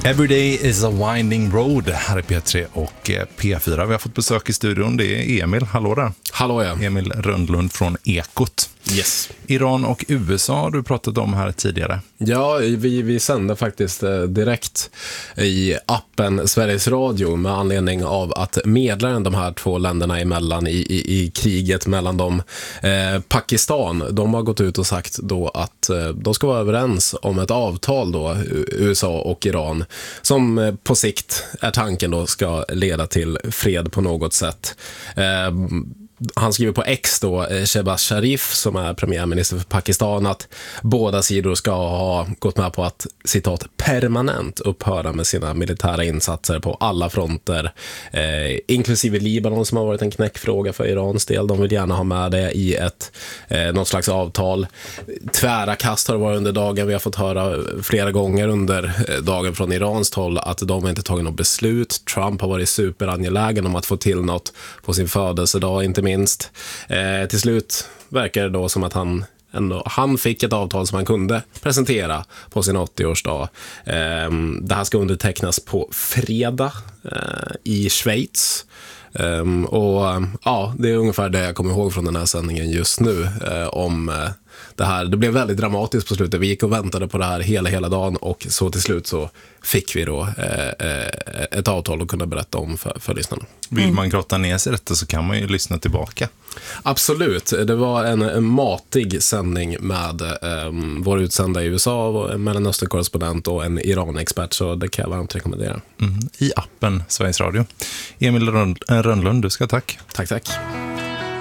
Everyday is a winding road. Här är P3 och P4. Vi har fått besök i studion. Det är Emil. Hallå där. Hallå ja. Emil Rönnlund från Ekot. Yes. Iran och USA har du pratat om här tidigare. Ja, vi sände faktiskt direkt i appen Sveriges Radio med anledning av att medlaren de här två länderna emellan i kriget mellan dem, Pakistan, de har gått ut och sagt då att de ska vara överens om ett avtal då, USA och Iran, som på sikt är tanken då ska leda till fred på något sätt. Han skriver på X då, Shehbaz Sharif som är premiärminister för Pakistan, att båda sidor ska ha gått med på att, citat, permanent upphöra med sina militära insatser på alla fronter, inklusive Libanon som har varit en knäckfråga för Irans del. De vill gärna ha med det i något slags avtal. Tvära kast har det varit under dagen. Vi har fått höra flera gånger under dagen från Irans håll att de inte tagit något beslut. Trump har varit superangelägen om att få till något på sin födelsedag, inte minst. Till slut verkar det då som att han fick ett avtal som han kunde presentera på sin 80-årsdag. Det här ska undertecknas på fredag i Schweiz. Och ja, det är ungefär det jag kommer ihåg från den här sändningen just nu om det här. Det blev väldigt dramatiskt på slutet. Vi gick och väntade på det här hela dagen, och så till slut så fick vi då ett avtal att kunna berätta om för lyssnarna. Vill man grotta ner sig i detta så kan man ju lyssna tillbaka. Absolut, det var en matig sändning med vår utsända i USA, en Mellanöstern-korrespondent och en Iran-expert, så det kan jag varmt rekommendera. I appen Sveriges Radio. Emil Rönnlund, du ska tack. Tack.